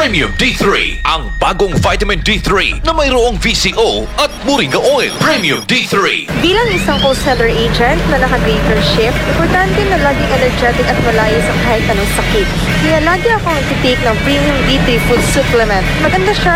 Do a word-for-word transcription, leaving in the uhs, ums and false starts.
Premium D three, ang bagong vitamin D three na mayroong V C O at Moringa Oil. Premium D three. Bilang isang wholesaler agent na naka-greater shift, importante na laging energetic at malayo sa kahit anong sakit. Kaya lagi akong nagtitake ng Premium D three Food Supplement. Maganda siya